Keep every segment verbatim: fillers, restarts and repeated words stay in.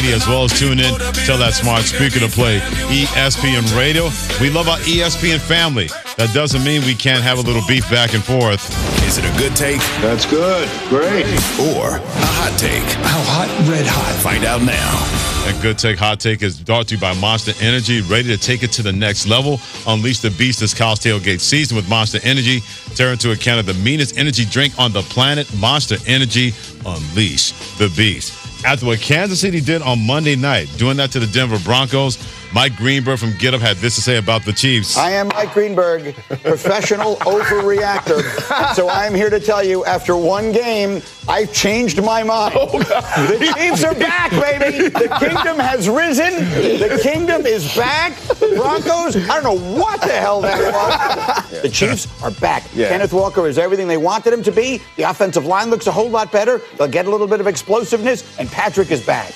media, as well as tune in. Tell that smart speaker to play E S P N Radio. We love our E S P N family. That doesn't mean we can't have a little beef back and forth. Is it a good take? That's good. Great. Or a hot take? How hot? Red hot. Find out now. A good take, hot take is brought to you by Monster Energy, ready to take it to the next level. Unleash the beast this College Tailgate season with Monster Energy. Turn into a can of the meanest energy drink on the planet. Monster Energy, unleash the beast. After what Kansas City did on Monday night, doing that to the Denver Broncos, Mike Greenberg from Get Up had this to say about the Chiefs. I am Mike Greenberg, professional overreactor. So I'm here to tell you, after one game, I've changed my mind. Oh, the Chiefs are back, baby. The kingdom has risen. The kingdom is back. Broncos, I don't know what the hell that was. The Chiefs are back. Yeah. Kenneth Walker is everything they wanted him to be. The offensive line looks a whole lot better. They'll get a little bit of explosiveness, and Patrick is back.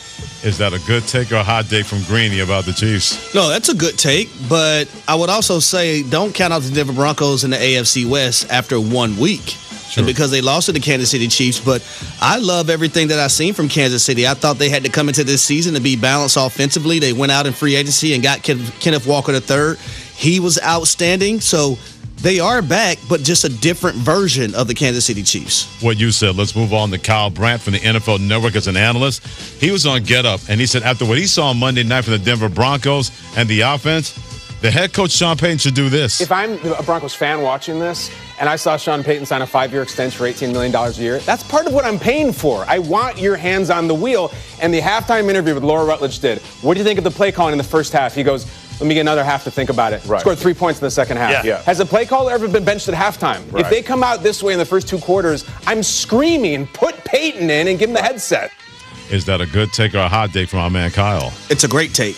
Is that a good take or a hot take from Greeny about the Chiefs? No, that's a good take, but I would also say don't count out the Denver Broncos in the A F C West after one week. Sure. Because they lost to the Kansas City Chiefs, but I love everything that I've seen from Kansas City. I thought they had to come into this season to be balanced offensively. They went out in free agency and got Ken- Kenneth Walker the third. He was outstanding, so they are back, but just a different version of the Kansas City Chiefs. What you said. Let's move on to Kyle Brandt from the N F L Network as an analyst. He was on Get Up, and he said after what he saw on Monday night from the Denver Broncos and the offense, the head coach, Sean Payton, should do this. If I'm a Broncos fan watching this, and I saw Sean Payton sign a five-year extension for eighteen million dollars a year, that's part of what I'm paying for. I want your hands on the wheel. And the halftime interview with Laura Rutledge did, what do you think of the play calling in the first half? He goes, let me get another half to think about it. Right. Scored three points in the second half. Yeah. Yeah. Has a play caller ever been benched at halftime? Right. If they come out this way in the first two quarters, I'm screaming, put Payton in and give him the headset. Is that a good take or a hot take from our man Kyle? It's a great take.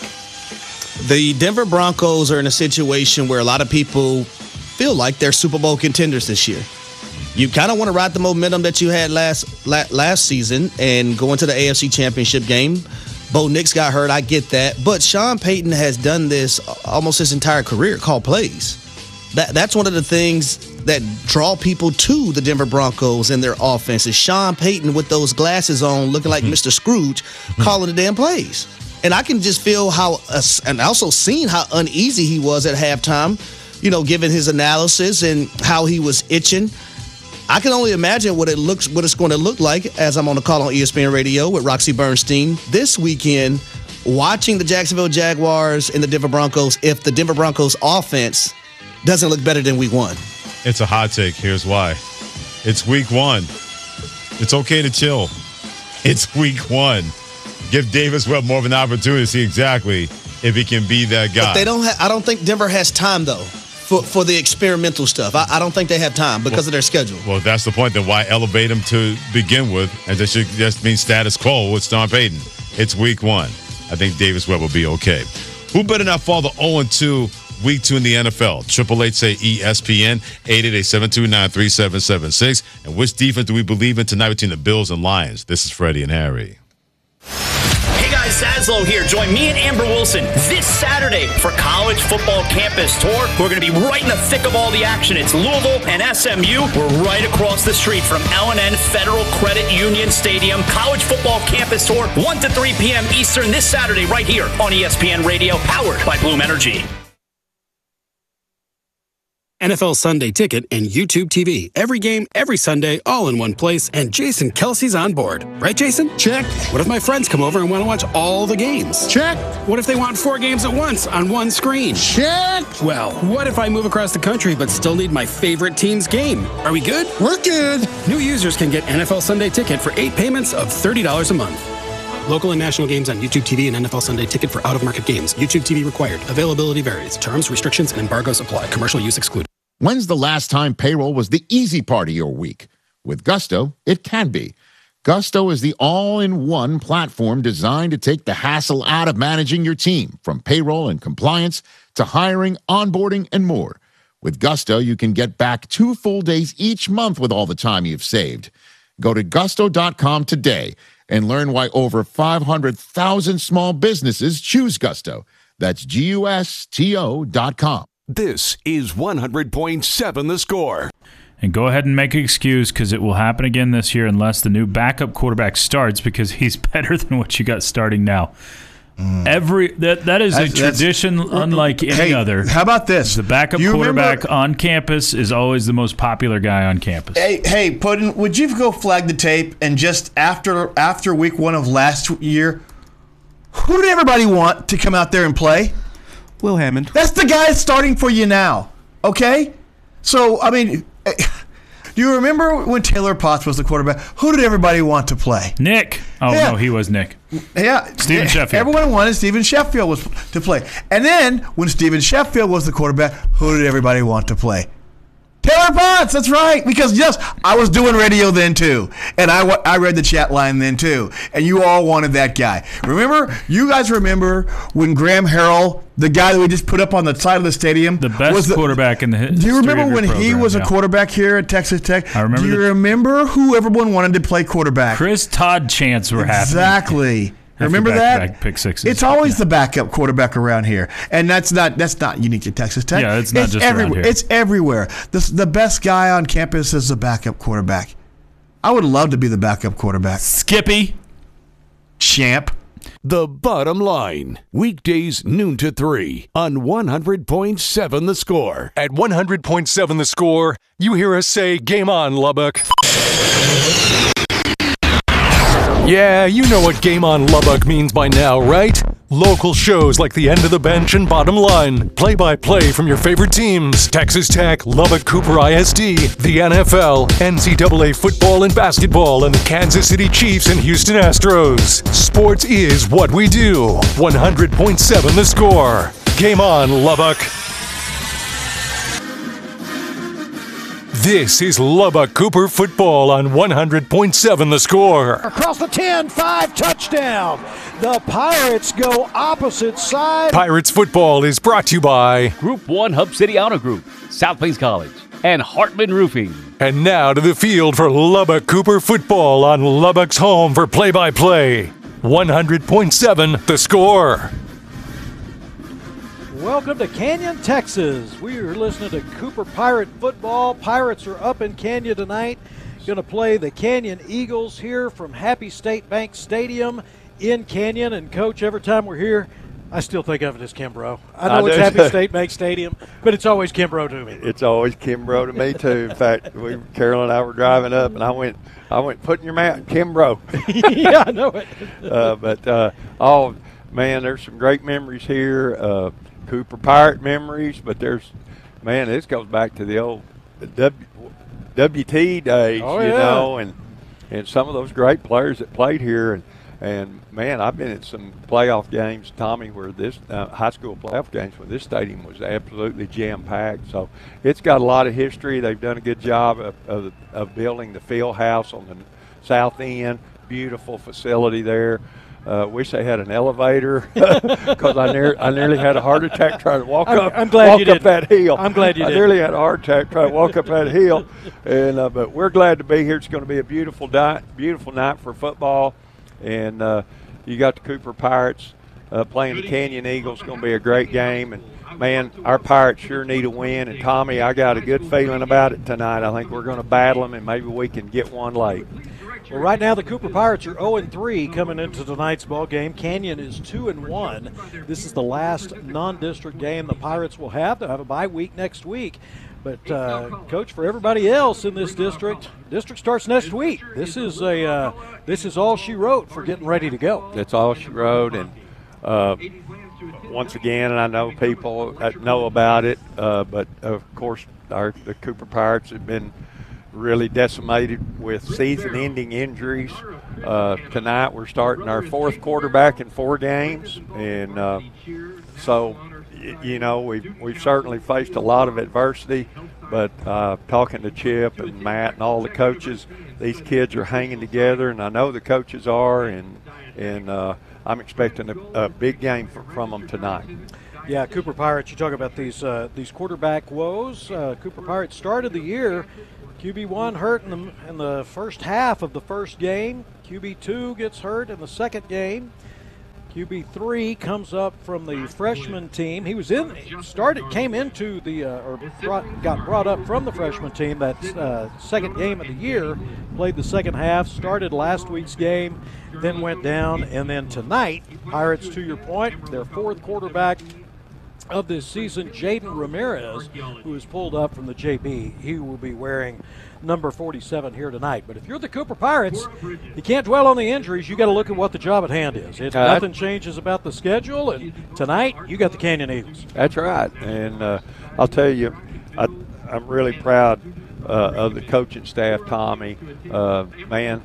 The Denver Broncos are in a situation where a lot of people feel like they're Super Bowl contenders this year. You kind of want to ride the momentum that you had last last season and go into the A F C Championship game. Bo Nix got hurt, I get that. But Sean Payton has done this almost his entire career, call plays. That That's one of the things that draw people to the Denver Broncos and their offense is Sean Payton with those glasses on looking like mm-hmm. Mister Scrooge calling the damn plays. And I can just feel how, uh, and also seen how uneasy he was at halftime, you know, given his analysis and how he was itching. I can only imagine what it looks, what it's going to look like as I'm on the call on E S P N Radio with Roxy Bernstein this weekend, watching the Jacksonville Jaguars and the Denver Broncos if the Denver Broncos offense doesn't look better than week one. It's a hot take. Here's why. It's week one. It's okay to chill. It's week one. Give Davis Webb more of an opportunity to see exactly if he can be that guy. But they don't. Ha- I don't think Denver has time though for for the experimental stuff. I, I don't think they have time because well, of their schedule. Well, that's the point. Then why elevate them to begin with? And that should just mean status quo with Sean Payton. It's week one. I think Davis Webb will be okay. Who better not fall to oh and two week two in the N F L? Triple H say E S P N eight eight eight, seven two nine, three seven seven six. And which defense do we believe in tonight between the Bills and Lions? This is Freddie and Harry. Hey guys, Zaslow here. Join me and Amber Wilson this Saturday for College Football Campus Tour. We're going to be right in the thick of all the action. It's Louisville and S M U. We're right across the street from L and N Federal Credit Union Stadium. College Football Campus Tour, one to three p.m. Eastern this Saturday right here on E S P N Radio, powered by Bloom Energy. N F L Sunday Ticket and YouTube T V. Every game, every Sunday, all in one place, and Jason Kelsey's on board. Right, Jason? Check. What if my friends come over and want to watch all the games? Check. What if they want four games at once on one screen? Check. Well, what if I move across the country but still need my favorite team's game? Are we good? We're good. New users can get N F L Sunday Ticket for eight payments of thirty dollars a month. Local and national games on YouTube T V and N F L Sunday Ticket for out-of-market games. YouTube T V required. Availability varies. Terms, restrictions, and embargoes apply. Commercial use excluded. When's the last time payroll was the easy part of your week? With Gusto, it can be. Gusto is the all-in-one platform designed to take the hassle out of managing your team, from payroll and compliance to hiring, onboarding, and more. With Gusto, you can get back two full days each month with all the time you've saved. Go to gusto dot com today and learn why over five hundred thousand small businesses choose Gusto. That's G U S T O dot com. This is one hundred point seven The Score. And go ahead and make an excuse because it will happen again this year unless the new backup quarterback starts because he's better than what you got starting now. Mm. Every that that is that's, a tradition unlike any hey, other. How about this? The backup you quarterback remember, on campus is always the most popular guy on campus. Hey, hey, Puddin', would you go flag the tape and just after after week one of last year, who did everybody want to come out there and play? Will Hammond. That's the guy starting for you now. Okay? So, I mean, do you remember when Taylor Potts was the quarterback? Who did everybody want to play? Nick. Oh, yeah. no, he was Nick. Yeah. Stephen Sheffield. Everyone wanted Stephen Sheffield was to play. And then when Stephen Sheffield was the quarterback, who did everybody want to play? Taylor Potts, that's right. Because, yes, I was doing radio then, too. And I, I read the chat line then, too. And you all wanted that guy. Remember? You guys remember when Graham Harrell, the guy that we just put up on the side of the stadium. The best was the, quarterback in the history. Do you remember when program, he was yeah. a quarterback here at Texas Tech? I remember. Do you the, remember who everyone wanted to play quarterback? Chris Todd chants were happening. Exactly. Remember that? Pick sixes. It's always yeah. the backup quarterback around here, and that's not that's not unique to Texas Tech. Yeah, it's not it's just everywhere. around here. It's everywhere. The the best guy on campus is the backup quarterback. I would love to be the backup quarterback. Skippy, champ. The Bottom Line, weekdays noon to three on one hundred point seven The Score. At one hundred point seven The Score, you hear us say, "Game on, Lubbock." Yeah, you know what Game on Lubbock means by now, right? Local shows like The End of the Bench and Bottom Line. Play-by-play from your favorite teams. Texas Tech, Lubbock Cooper I S D, the N F L, N C double A football and basketball, and the Kansas City Chiefs and Houston Astros. Sports is what we do. one hundred point seven The Score. Game on, Lubbock. This is Lubbock Cooper football on one hundred point seven The Score. Across the ten, five, touchdown. The Pirates go opposite side. Pirates football is brought to you by Group one Hub City Auto Group, South Plains College, and Hartman Roofing. And now to the field for Lubbock Cooper football on Lubbock's home for play-by-play. one hundred point seven The Score. Welcome to Canyon, Texas. We are listening to Cooper Pirate football. Pirates are up in Canyon tonight. Going to play the Canyon Eagles here from Happy State Bank Stadium in Canyon. And, Coach, every time we're here, I still think of it as Kimbrough. I know I it's Happy State Bank Stadium, but it's always Kimbrough to me. It's always Kimbrough to me, too. In fact, we, Carol and I were driving up, and I went, I went putting your mouth in Kimbrough. Yeah, I know it. uh, but, uh, oh, man, there's some great memories here. Uh, Cooper Pirate memories, but there's, man, this goes back to the old w, WT days, oh, you yeah. know, and and some of those great players that played here, and and man, I've been at some playoff games, Tommy, where this uh, high school playoff games where this stadium was absolutely jam packed. So it's got a lot of history. They've done a good job of of, of building the field house on the south end. Beautiful facility there. Uh, wish they had an elevator because I, near, I nearly had a heart attack trying to walk I'm, up. I'm glad walk you up that hill. I'm glad you I did. nearly had a heart attack trying to walk up that hill, and uh, but we're glad to be here. It's going to be a beautiful night, beautiful night for football, and uh, you got the Cooper Pirates uh, playing the Canyon Eagles. It's going to be a great game, and man, our Pirates sure need a win. And Tommy, I got a good feeling about it tonight. I think we're going to battle them, and maybe we can get one late. Well, right now the Cooper Pirates are oh and three coming into tonight's ball game. Canyon is two and one. This is the last non-district game the Pirates will have. They'll have a bye week next week. But, uh, Coach, for everybody else in this district, district starts next week. This is a uh, this is all she wrote for getting ready to go. That's all she wrote, and uh, once again, and I know people know about it, uh, but of course, our the Cooper Pirates have been really decimated with season-ending injuries. Uh, tonight we're starting our fourth quarterback in four games, and uh, so y- you know we've we've certainly faced a lot of adversity. But uh, talking to Chip and Matt and all the coaches, these kids are hanging together, and I know the coaches are, and and uh, I'm expecting a, a big game for, from them tonight. Yeah, Cooper Pirates. You talk about these uh, these quarterback woes. Uh, Cooper Pirates started the year. Q B one hurt in the, in the first half of the first game. Q B two gets hurt in the second game. Q B three comes up from the freshman team. He was in, started, came into the, uh, or brought, got brought up from the freshman team that uh, second game of the year, played the second half, started last week's game, then went down, and then tonight, Pirates, to your point, their fourth quarterback of this season, Jaden Ramirez, who is pulled up from the J B. He will be wearing number forty-seven here tonight. But if you're the Cooper Pirates, you can't dwell on the injuries. You got to look at what the job at hand is. It's, uh, nothing changes about the schedule, and tonight you got the Canyon Eagles. That's right, and uh, I'll tell you, I, I'm really proud uh, of the coaching staff, Tommy. Uh, man,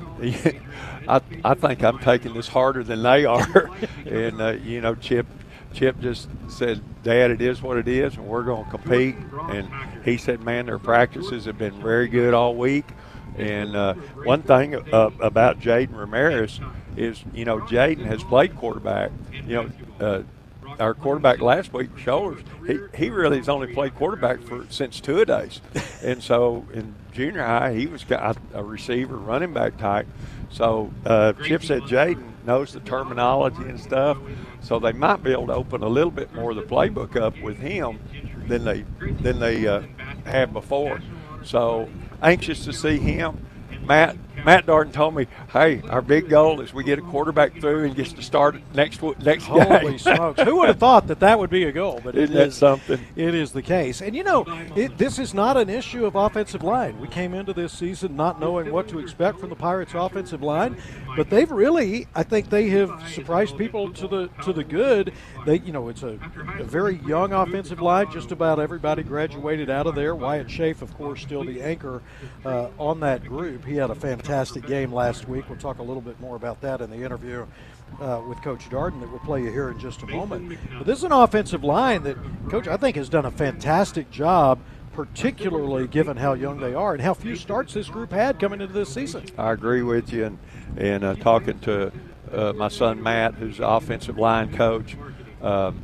I I think I'm taking this harder than they are, and uh, you know, Chip. Chip just said, Dad, it is what it is, and we're going to compete. And he said, man, their practices have been very good all week. And uh, one thing uh, about Jaden Ramirez is, you know, Jaden has played quarterback. You know, uh, our quarterback last week, Shoulders, he, he really has only played quarterback for since two-a-days. And so in junior high, he was a receiver, running back type. So uh, Chip said Jaden knows the terminology and stuff, so they might be able to open a little bit more of the playbook up with him than they than they uh, have before. So anxious to see him. Matt Matt Darden told me, hey, our big goal is we get a quarterback through and gets to start next next Holy game. Holy smokes. Who would have thought that that would be a goal? But Isn't it that is something? It is the case. And, you know, it, this is not an issue of offensive line. We came into this season not knowing what to expect from the Pirates' offensive line, but they've really, I think they have surprised people to the to the good. They, you know, it's a, a very young offensive line. Just about everybody graduated out of there. Wyatt Schaaf, of course, still the anchor uh, on that group. He had a fantastic game last week. We'll talk a little bit more about that in the interview uh, with Coach Darden that we'll play you here in just a moment. But this is an offensive line that, Coach, I think has done a fantastic job, particularly given how young they are and how few starts this group had coming into this season. I agree with you. And, and uh, talking to uh, my son Matt, who's the offensive line coach, um,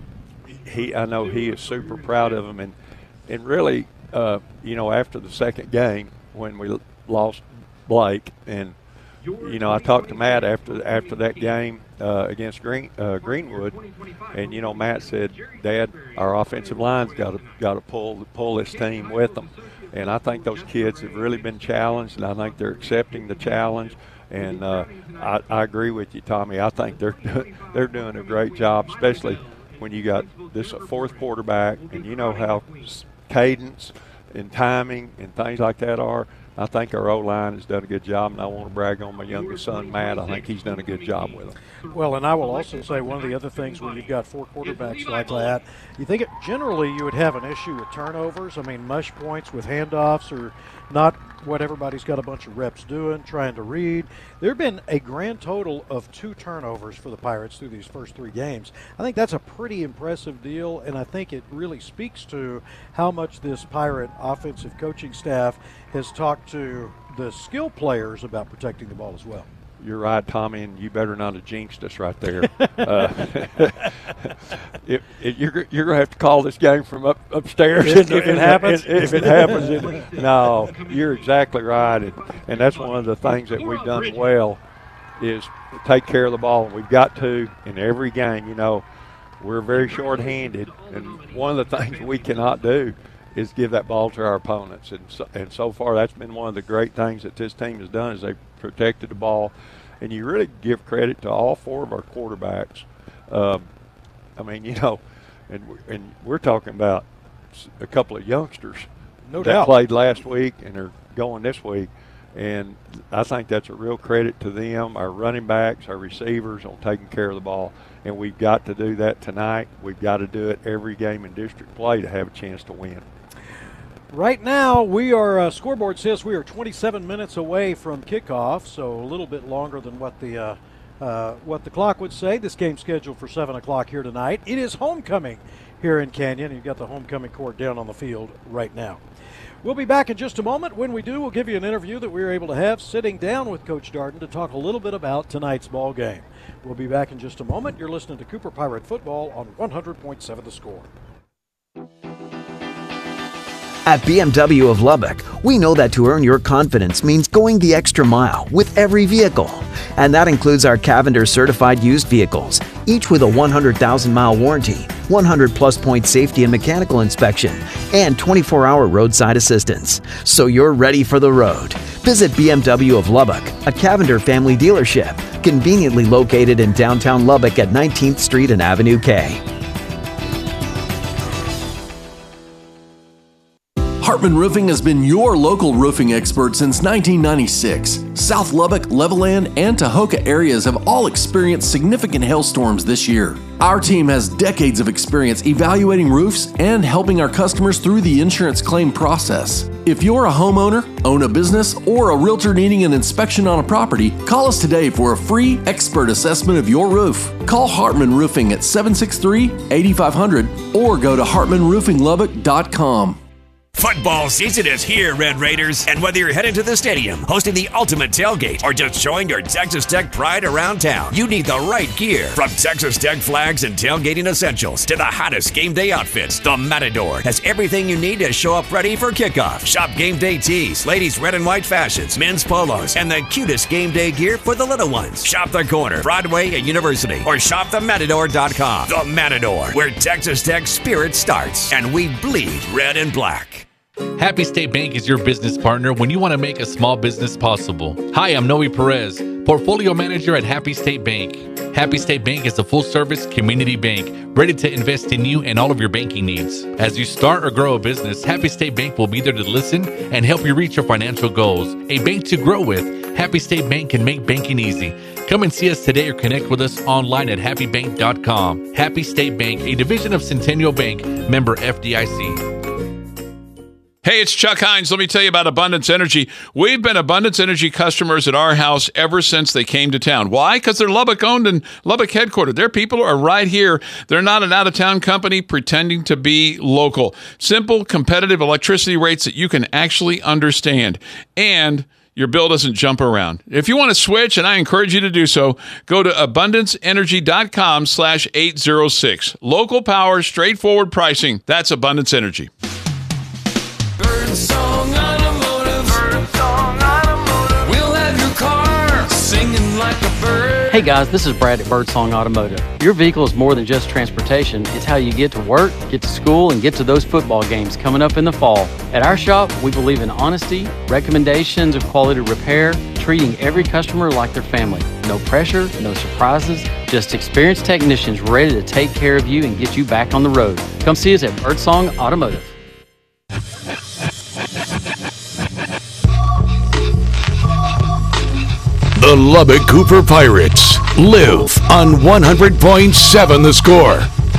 he I know he is super proud of him. And, and really, uh, you know, after the second game when we lost Blake, and you know, I talked to Matt after after that game uh, against Green uh, Greenwood, and you know, Matt said, "Dad, our offensive line's got to got to pull pull this team with them," and I think those kids have really been challenged, and I think they're accepting the challenge. And uh, I, I agree with you, Tommy. I think they're they're doing a great job, especially when you got this a fourth quarterback, and you know how cadence and timing and things like that are. I think our O-line has done a good job, and I want to brag on my youngest son, Matt. I think he's done a good job with them. Well, and I will also say one of the other things when you've got four quarterbacks like that, you think it, generally you would have an issue with turnovers. I mean, mush points with handoffs are not what everybody's got a bunch of reps doing, trying to read. There have been a grand total of two turnovers for the Pirates through these first three games. I think that's a pretty impressive deal, and I think it really speaks to how much this Pirate offensive coaching staff has talked to the skill players about protecting the ball as well. You're right, Tommy, and you better not have jinxed us right there. uh, it, it, you're you're going to have to call this game from up upstairs if, if it happens. If it happens, it, no, you're exactly right, and, and that's one of the things that we've done well is take care of the ball, and we've got to in every game. You know, we're very short-handed, and one of the things we cannot do is give that ball to our opponents, and so, and so far that's been one of the great things that this team has done is they've protected the ball, and you really give credit to all four of our quarterbacks. Um, I mean, you know, and and we're talking about a couple of youngsters no that doubt. played last week and are going this week, and I think that's a real credit to them, our running backs, our receivers on taking care of the ball, and we've got to do that tonight. We've got to do it every game in district play to have a chance to win. Right now, we are, uh, scoreboard says we are twenty-seven minutes away from kickoff, so a little bit longer than what the uh, uh, what the clock would say. This game's scheduled for seven o'clock here tonight. It is homecoming here in Canyon. You've got the homecoming court down on the field right now. We'll be back in just a moment. When we do, we'll give you an interview that we were able to have sitting down with Coach Darden to talk a little bit about tonight's ball game. We'll be back in just a moment. You're listening to Cooper Pirate Football on one hundred point seven The Score. At B M W of Lubbock, we know that to earn your confidence means going the extra mile with every vehicle. And that includes our Cavender's certified used vehicles, each with a one hundred thousand mile warranty, one hundred plus point safety and mechanical inspection, and twenty-four hour roadside assistance. So you're ready for the road. Visit B M W of Lubbock, a Cavender family dealership, conveniently located in downtown Lubbock at nineteenth Street and Avenue K. Hartman Roofing has been your local roofing expert since nineteen ninety-six. South Lubbock, Levelland, and Tahoka areas have all experienced significant hailstorms this year. Our team has decades of experience evaluating roofs and helping our customers through the insurance claim process. If you're a homeowner, own a business, or a realtor needing an inspection on a property, call us today for a free expert assessment of your roof. Call Hartman Roofing at seven six three, eight five zero zero or go to hartman roofing lubbock dot com. Football season is here, Red Raiders, and whether you're headed to the stadium, hosting the ultimate tailgate, or just showing your Texas Tech pride around town, you need the right gear. From Texas Tech flags and tailgating essentials to the hottest game day outfits, the Matador has everything you need to show up ready for kickoff. Shop game day tees, ladies' red and white fashions, men's polos, and the cutest game day gear for the little ones. Shop the corner, Broadway and University, or shop the matador dot com. The Matador, where Texas Tech spirit starts, and we bleed red and black. Happy State Bank is your business partner when you want to make a small business possible. Hi, I'm Noe Perez, Portfolio Manager at Happy State Bank. Happy State Bank is a full-service community bank ready to invest in you and all of your banking needs. As you start or grow a business, Happy State Bank will be there to listen and help you reach your financial goals. A bank to grow with, Happy State Bank can make banking easy. Come and see us today or connect with us online at happy bank dot com. Happy State Bank, a division of Centennial Bank, member F D I C. Hey, it's Chuck Hines. Let me tell you about Abundance Energy. We've been Abundance Energy customers at our house ever since they came to town. Why? Because they're Lubbock-owned and Lubbock headquartered. Their people are right here. They're not an out-of-town company pretending to be local. Simple, competitive electricity rates that you can actually understand. And your bill doesn't jump around. If you want to switch, and I encourage you to do so, go to abundance energy dot com slash eight oh six. Local power, straightforward pricing. That's Abundance Energy. Birdsong Automotive. Birdsong Automotive. We'll have your car singing like a bird. Hey guys, this is Brad at Birdsong Automotive. Your vehicle is more than just transportation. It's how you get to work, get to school, and get to those football games coming up in the fall. At our shop, we believe in honesty, recommendations of quality repair, treating every customer like their family. No pressure, no surprises, just experienced technicians ready to take care of you and get you back on the road. Come see us at Birdsong Automotive. The Lubbock Cooper Pirates live on one hundred point seven The Score.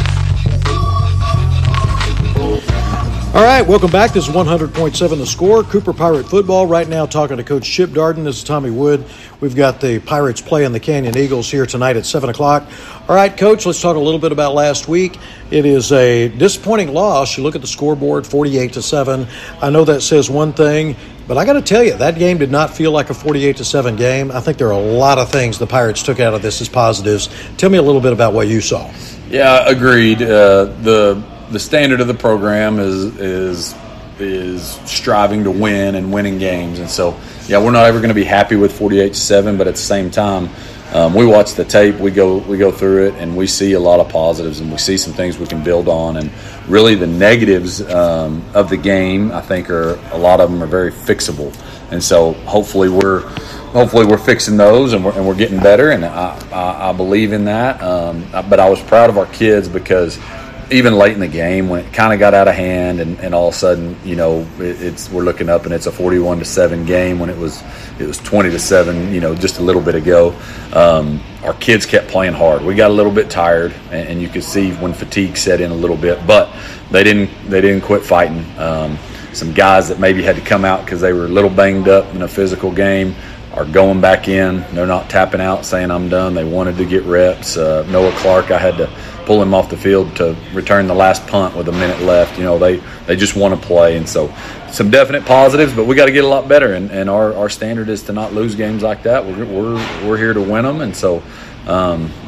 All right, welcome back. This is one hundred point seven The Score, Cooper Pirate Football. Right now talking to Coach Chip Darden. This is Tommy Wood. We've got the Pirates playing the Canyon Eagles here tonight at seven o'clock. All right, Coach, let's talk a little bit about last week. It is a disappointing loss. You look at the scoreboard, forty-eight to seven. I know that says one thing, but I got to tell you, that game did not feel like a forty-eight to seven game. I think there are a lot of things the Pirates took out of this as positives. Tell me a little bit about what you saw. Yeah, agreed. Uh, the the standard of the program is is is striving to win and winning games, and so yeah, we're not ever going to be happy with forty-eight to seven. But at the same time, um, we watch the tape, we go we go through it, and we see a lot of positives, and we see some things we can build on. And really, the negatives um, of the game, I think, are a lot of them are very fixable, and so hopefully we're hopefully we're fixing those, and we're and we're getting better. And I I, I believe in that. Um, but I was proud of our kids because even late in the game, when it kind of got out of hand, and, and all of a sudden, you know, it, it's we're looking up and it's a forty-one to seven game when it was it was twenty to seven, you know, just a little bit ago. Um, our kids kept playing hard. We got a little bit tired, and, and you could see when fatigue set in a little bit, but they didn't they didn't quit fighting. Um, some guys that maybe had to come out because they were a little banged up in a physical game are going back in. They're not tapping out saying I'm done. They wanted to get reps. Uh, Noah Clark, I had to pull him off the field to return the last punt with a minute left. You know, they, they just want to play. And so some definite positives, but we got to get a lot better. And, and our, our standard is to not lose games like that. We're, we're, we're here to win them. And so um, just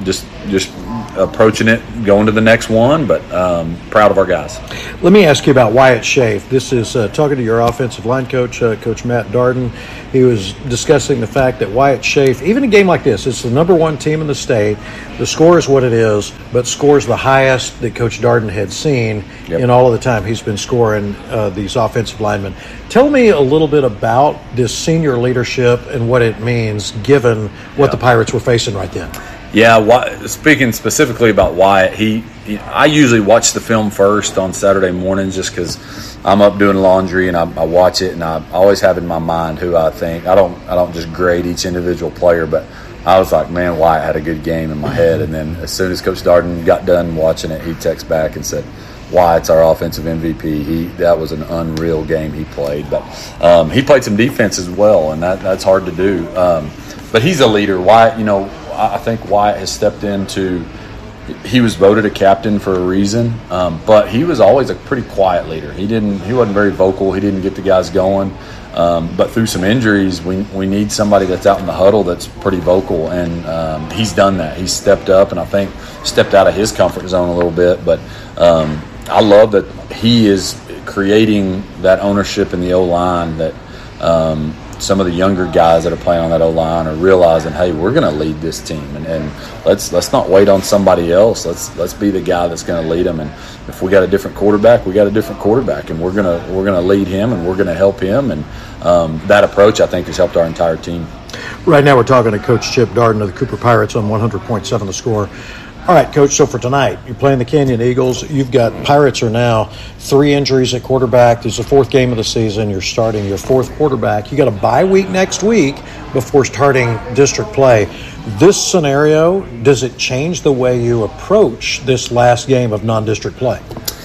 just approaching it, going to the next one, but um, proud of our guys. Let me ask you about Wyatt Schaaf. This is uh, talking to your offensive line coach, uh, Coach Matt Darden. He was discussing the fact that Wyatt Schaaf, even a game like this, it's the number one team in the state. The score is what it is, but scores the highest that Coach Darden had seen yep. in all of the time he's been scoring uh, these offensive linemen. Tell me a little bit about this senior leadership and what it means given what yeah. the Pirates were facing right then. Yeah, why, speaking specifically about Wyatt, he, he I usually watch the film first on Saturday mornings just because I'm up doing laundry and I, I watch it, and I always have in my mind who I think. I don't I don't just grade each individual player, but I was like, man, Wyatt had a good game in my head. And then as soon as Coach Darden got done watching it, he texted back and said, Wyatt's our offensive M V P. He that was an unreal game he played, but um, he played some defense as well, and that that's hard to do. Um, but he's a leader. Wyatt, you know. I think Wyatt has stepped into – he was voted a captain for a reason, um, but he was always a pretty quiet leader. He didn't. He wasn't very vocal. He didn't get the guys going. Um, but through some injuries, we we need somebody that's out in the huddle that's pretty vocal, and um, he's done that. He's stepped up, and I think stepped out of his comfort zone a little bit. But um, I love that he is creating that ownership in the O-line that um, – some of the younger guys that are playing on that O-line are realizing, hey, we're going to lead this team, and, and let's let's not wait on somebody else. Let's let's be the guy that's going to lead them. And if we got a different quarterback, we got a different quarterback, and we're gonna we're gonna lead him, and we're going to help him. And um, that approach, I think, has helped our entire team. Right now, we're talking to Coach Chip Darden of the Cooper Pirates on one hundred point seven The Score. All right, Coach, so for tonight, you're playing the Canyon Eagles. You've got Pirates are now three injuries at quarterback. This is the fourth game of the season. You're starting your fourth quarterback. You got a bye week next week before starting district play. This scenario, does it change the way you approach this last game of non-district play?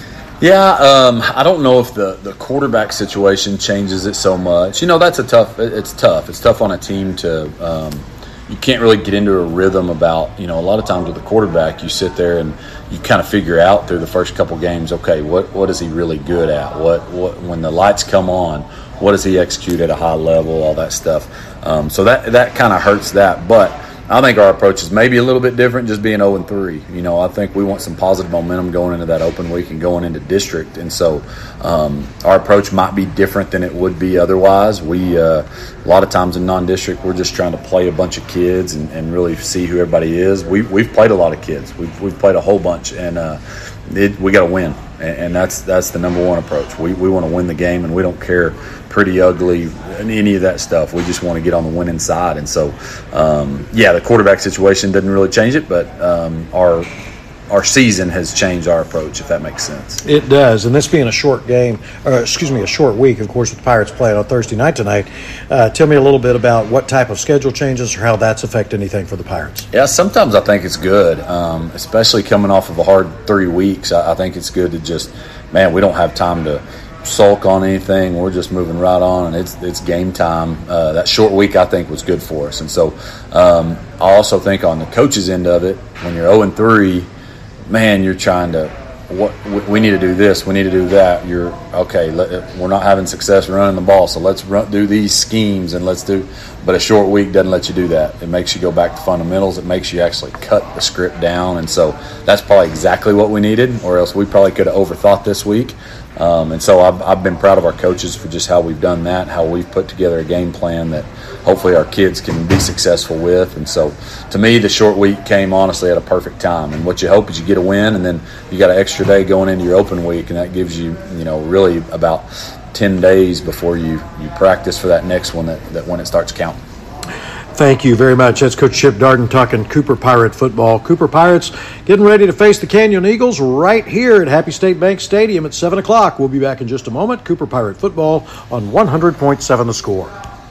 Yeah, um, I don't know if the, the quarterback situation changes it so much. You know, that's a tough – it's tough. It's tough on a team to um, – you can't really get into a rhythm about, you know, a lot of times with the quarterback, you sit there and you kind of figure out through the first couple games, okay, what, what is he really good at? What, what when the lights come on, what does he execute at a high level, all that stuff. Um, so that, that kind of hurts that. But I think our approach is maybe a little bit different, just being oh and three. You know, I think we want some positive momentum going into that open week and going into district. And so um, our approach might be different than it would be otherwise. We uh, a lot of times in non-district, we're just trying to play a bunch of kids and, and really see who everybody is. We, we've played a lot of kids. We've, we've played a whole bunch, and uh, it, we got to win. And, and that's that's the number one approach. We, we want to win the game, and we don't care pretty ugly and any of that stuff. We just want to get on the winning side. And so, um, yeah, the quarterback situation doesn't really change it, but um, our our season has changed our approach, if that makes sense. It does, and this being a short game, or excuse me, a short week, of course, with the Pirates playing on Thursday night tonight. Uh, tell me a little bit about what type of schedule changes or how that's affect anything for the Pirates. Yeah, sometimes I think it's good, um, especially coming off of a hard three weeks. I, I think it's good to just, man, we don't have time to sulk on anything. We're just moving right on, and it's it's game time. Uh, that short week, I think, was good for us. And so um, I also think on the coach's end of it, when you're oh and three, man, you're trying to, what we need to do this, we need to do that. You're, okay, let, we're not having success running the ball, so let's run, do these schemes, and let's do, but a short week doesn't let you do that. It makes you go back to fundamentals. It makes you actually cut the script down, and so that's probably exactly what we needed, or else we probably could have overthought this week. Um, and so I've, I've been proud of our coaches for just how we've done that, how we've put together a game plan that hopefully our kids can be successful with. And so to me, the short week came honestly at a perfect time. And what you hope is you get a win, and then you got an extra day going into your open week, and that gives you, you know, really about ten days before you, you practice for that next one, that, that when it starts counting. Thank you very much. That's Coach Chip Darden talking Cooper Pirate football. Cooper Pirates getting ready to face the Canyon Eagles right here at Happy State Bank Stadium at seven o'clock. We'll be back in just a moment. Cooper Pirate football on one hundred point seven The Score.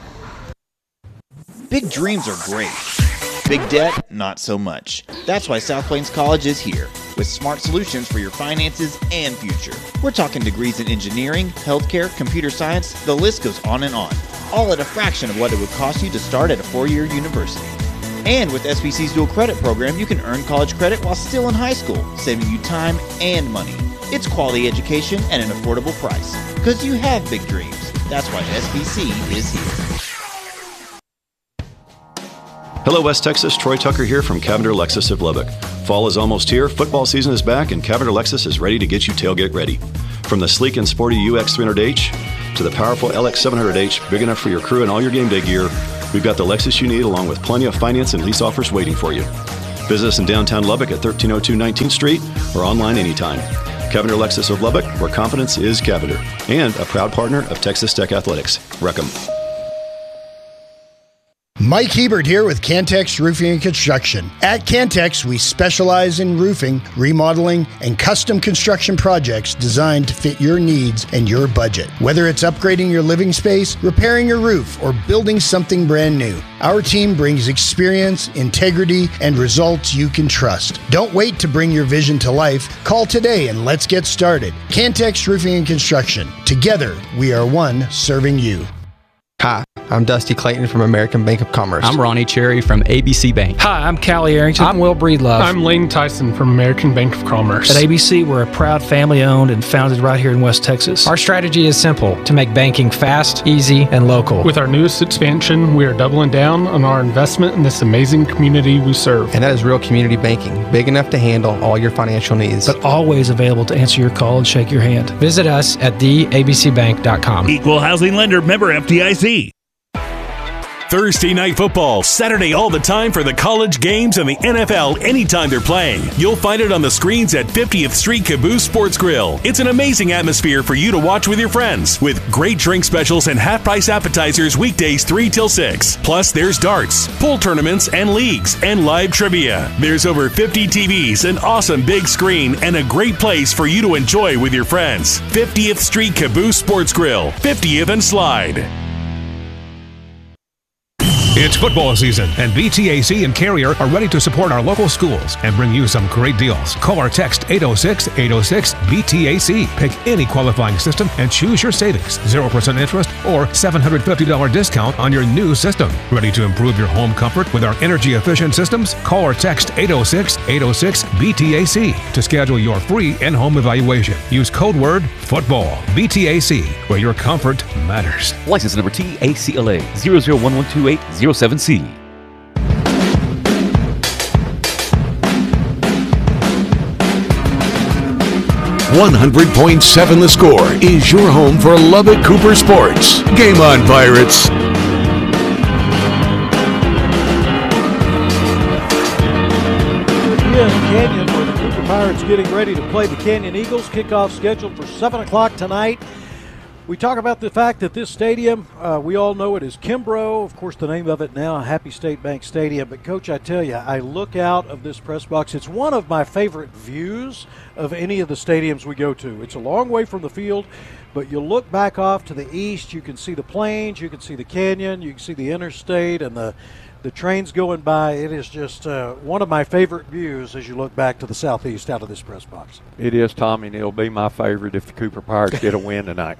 Big dreams are great. Big debt, not so much. That's why South Plains College is here with smart solutions for your finances and future. We're talking degrees in engineering, healthcare, computer science, the list goes on and on. All at a fraction of what it would cost you to start at a four-year university. And with S B C's dual credit program, you can earn college credit while still in high school, saving you time and money. It's quality education at an affordable price. Because you have big dreams. That's why S B C is here. Hello, West Texas. Troy Tucker here from Cavender Lexus of Lubbock. Fall is almost here, football season is back, and Cavender Lexus is ready to get you tailgate ready. From the sleek and sporty U X three hundred H to the powerful L X seven hundred H, big enough for your crew and all your game day gear, we've got the Lexus you need along with plenty of finance and lease offers waiting for you. Visit us in downtown Lubbock at thirteen oh two nineteenth Street or online anytime. Cavender Lexus of Lubbock, where confidence is Cavender, and a proud partner of Texas Tech Athletics. Wreck 'em. Mike Hebert here with Cantex Roofing and Construction. At Cantex, we specialize in roofing, remodeling, and custom construction projects designed to fit your needs and your budget. Whether it's upgrading your living space, repairing your roof, or building something brand new, our team brings experience, integrity, and results you can trust. Don't wait to bring your vision to life. Call today and let's get started. Cantex Roofing and Construction. Together, we are one serving you. Hi, I'm Dusty Clayton from American Bank of Commerce. I'm Ronnie Cherry from A B C Bank. Hi, I'm Callie Arrington. I'm Will Breedlove. I'm Lane Tyson from American Bank of Commerce. At A B C, we're a proud family-owned and founded right here in West Texas. Our strategy is simple, to make banking fast, easy, and local. With our newest expansion, we are doubling down on our investment in this amazing community we serve. And that is real community banking, big enough to handle all your financial needs. But always available to answer your call and shake your hand. Visit us at the a b c bank dot com. Equal housing lender, member F D I C. Thursday Night Football, Saturday all the time for the college games and the N F L anytime they're playing. You'll find it on the screens at fiftieth Street Caboose Sports Grill. It's an amazing atmosphere for you to watch with your friends, with great drink specials and half-price appetizers weekdays three till six. Plus, there's darts, pool tournaments and leagues, and live trivia. There's over fifty T Vs, an awesome big screen, and a great place for you to enjoy with your friends. fiftieth Street Caboose Sports Grill, fiftieth and Slide. It's football season, and B T A C and Carrier are ready to support our local schools and bring you some great deals. Call or text eight oh six, eight oh six, B T A C. Pick any qualifying system and choose your savings. zero percent interest or seven hundred fifty dollars discount on your new system. Ready to improve your home comfort with our energy-efficient systems? Call or text eight oh six, eight oh six, B T A C to schedule your free in-home evaluation. Use code word FOOTBALL. B T A C, where your comfort matters. License number T A C L A zero zero one one two eight zero seven C. one hundred point seven The Score is your home for Lubbock Cooper sports. Game on, Pirates. Here in Canyon, where the Cooper Pirates getting ready to play the Canyon Eagles. Kickoff scheduled for seven o'clock tonight. We talk about the fact that this stadium, uh, we all know it as Kimbrough. Of course, the name of it now, Happy State Bank Stadium. But, Coach, I tell you, I look out of this press box. It's one of my favorite views of any of the stadiums we go to. It's a long way from the field, but you look back off to the east, you can see the plains, you can see the canyon, you can see the interstate and the, the trains going by. It is just uh, one of my favorite views as you look back to the southeast out of this press box. It is, Tommy, and it'll be my favorite if the Cooper Pirates get a win tonight.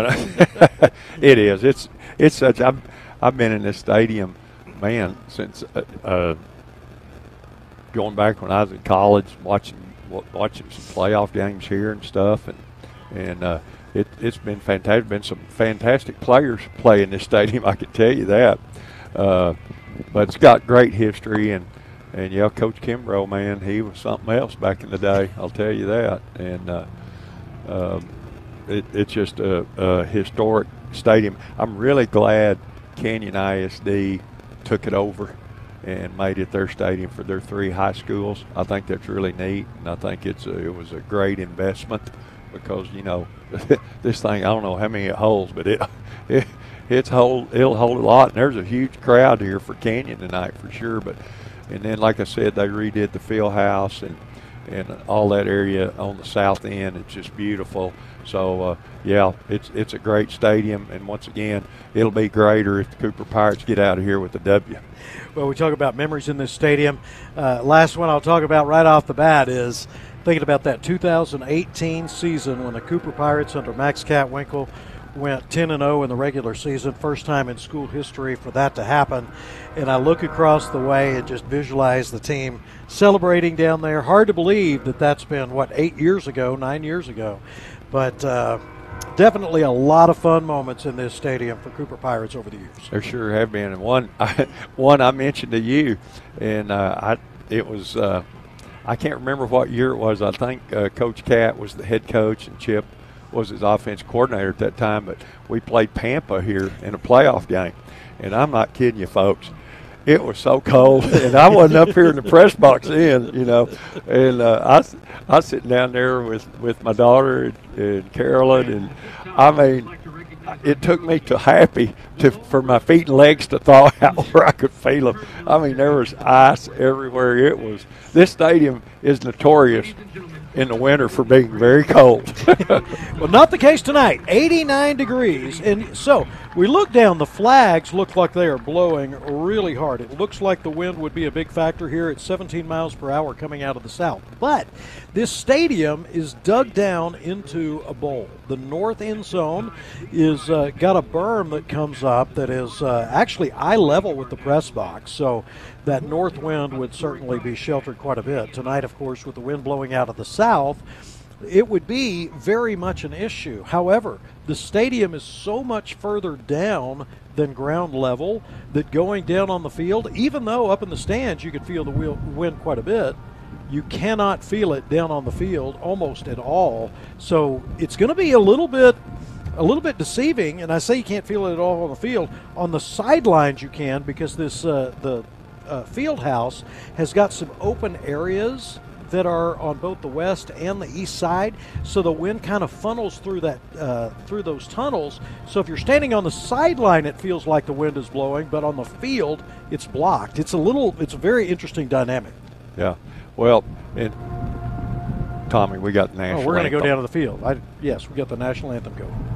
It is. It's it's such. I've I've been in this stadium, man, since uh, uh, going back when I was in college, watching watching some playoff games here and stuff, and and uh, it it's been fantastic. Been some fantastic players play in this stadium. I can tell you that. Uh, but it's got great history, and and yeah, Coach Kimbrough, man, he was something else back in the day. I'll tell you that. And uh, um, It, it's just a, a historic stadium. I'm really glad Canyon I S D took it over and made it their stadium for their three high schools. I think that's really neat, and I think it's a, it was a great investment because, you know, this thing, I don't know how many it holds, but it, it it's hold, it'll hold a lot, and there's a huge crowd here for Canyon tonight for sure. But and then, like I said, they redid the field house and, and all that area on the south end. It's just beautiful. So, uh, yeah, it's it's a great stadium, and once again, it'll be greater if the Cooper Pirates get out of here with a W. Well, we talk about memories in this stadium. Uh, last one I'll talk about right off the bat is thinking about that two thousand eighteen season when the Cooper Pirates under Max Catwinkle went ten and oh in the regular season, first time in school history for that to happen. And I look across the way and just visualize the team celebrating down there. Hard to believe that that's been, what, eight years ago, nine years ago. But uh, definitely a lot of fun moments in this stadium for Cooper Pirates over the years. There sure have been, and one, I, one I mentioned to you, and uh, I, it was, uh, I can't remember what year it was. I think uh, Coach Cat was the head coach, and Chip was his offense coordinator at that time. But we played Pampa here in a playoff game, and I'm not kidding you, folks. It was so cold, and I wasn't up here in the press box then, you know. And uh, I, I was sitting down there with, with my daughter and, and Carolyn, and I mean, it took me to happy to for my feet and legs to thaw out where I could feel them. I mean, there was ice everywhere. It was. This stadium is notorious in the winter for being very cold. Well, not the case tonight. eighty-nine degrees. And so we look down. The flags look like they are blowing really hard. It looks like the wind would be a big factor here at seventeen miles per hour coming out of the south. But this stadium is dug down into a bowl. The north end zone is uh, got a berm that comes up that is uh, actually eye level with the press box. So that north wind would certainly be sheltered quite a bit. Tonight, of course, with the wind blowing out of the south, it would be very much an issue. However, the stadium is so much further down than ground level that going down on the field, even though up in the stands you could feel the wind quite a bit, you cannot feel it down on the field almost at all. So it's going to be a little bit a little bit deceiving, and I say you can't feel it at all on the field. On the sidelines you can, because this uh, the uh, field house has got some open areas that are on both the west and the east side, so the wind kind of funnels through that uh, through those tunnels. So if you're standing on the sideline, it feels like the wind is blowing, but on the field, it's blocked. It's a little, it's a very interesting dynamic. Yeah, well, and Tommy, we got the national. Oh, we're going to go anthem. down to the field. I, yes, we got the national anthem going.